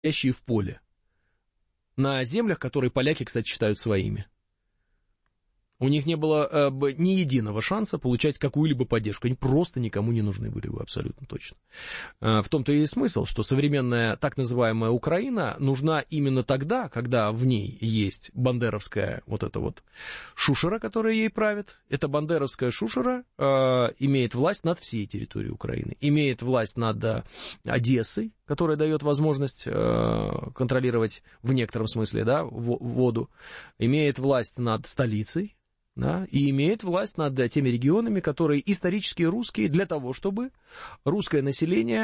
стоящие в поле. На землях, которые поляки, кстати, считают своими. У них не было ни единого шанса получать какую-либо поддержку. Они просто никому не нужны были бы, абсолютно точно. В том-то и смысл, что современная так называемая Украина нужна именно тогда, когда в ней есть бандеровская вот эта вот шушера, которая ей правит. Эта бандеровская шушера имеет власть над всей территорией Украины. Имеет власть над Одессой, которая дает возможность контролировать в некотором смысле, да, воду. Имеет власть над столицей. Да, и имеет власть над теми регионами, которые исторически русские, для того, чтобы русское население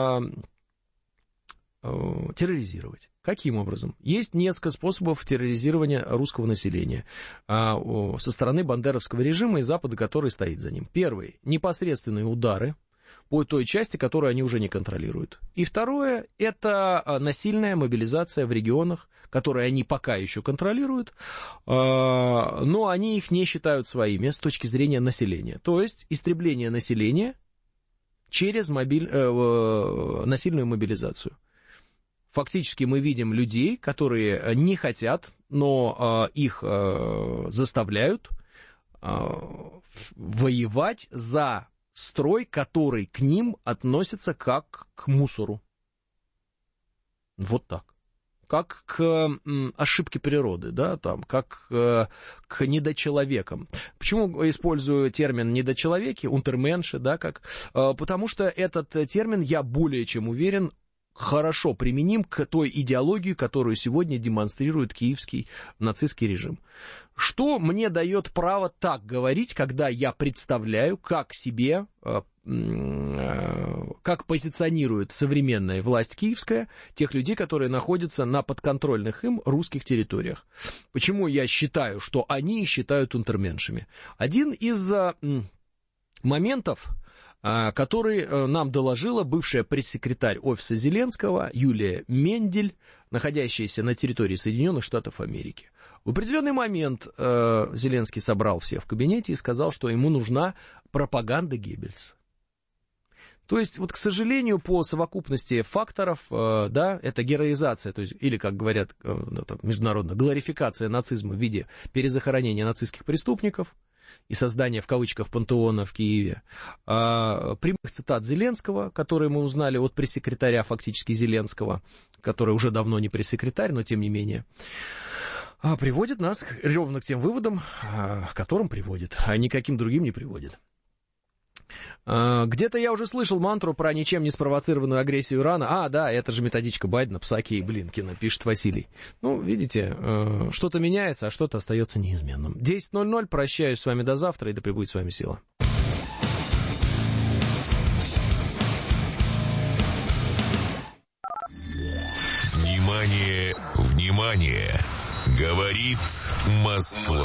терроризировать. Каким образом? Есть несколько способов терроризирования русского населения со стороны бандеровского режима и Запада, который стоит за ним. Первый – непосредственные удары по той части, которую они уже не контролируют. И второе – это насильная мобилизация в регионах, которые они пока еще контролируют, но они их не считают своими с точки зрения населения. То есть истребление населения через насильную мобилизацию. Фактически мы видим людей, которые не хотят, но их заставляют воевать за строй, который к ним относится как к мусору. Вот так. Как к ошибке природы, да, там, как к недочеловекам. Почему использую термин недочеловеки, унтерменши, да, как? Потому что этот термин, я более чем уверен, хорошо применим к той идеологии, которую сегодня демонстрирует киевский нацистский режим. Что мне дает право так говорить, когда я представляю, как себе, как позиционирует современная власть киевская тех людей, которые находятся на подконтрольных им русских территориях? Почему я считаю, что они считают унтерменшами? Один из моментов, который нам доложила бывшая пресс-секретарь офиса Зеленского Юлия Мендель, находящаяся на территории Соединенных Штатов Америки. В определенный момент Зеленский собрал всех в кабинете и сказал, что ему нужна пропаганда Геббельса. То есть, вот, к сожалению, по совокупности факторов, да, это героизация, то есть, или, как говорят международно, глорификация нацизма в виде перезахоронения нацистских преступников и создание, в кавычках, пантеона в Киеве, прямых цитат Зеленского, которые мы узнали от пресс-секретаря фактически Зеленского, который уже давно не пресс-секретарь, но тем не менее, приводит нас ровно к тем выводам, к которым приводит, а никаким другим не приводит. Где-то я уже слышал мантру про ничем не спровоцированную агрессию Ирана. Да, это же методичка Байдена, Псаки и Блинкина, пишет Василий. Ну, видите, что-то меняется, а что-то остается неизменным. 10:00, прощаюсь с вами до завтра, и да пребудет с вами сила. Внимание, внимание! Говорит Москва.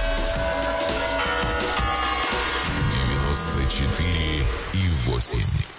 94,8.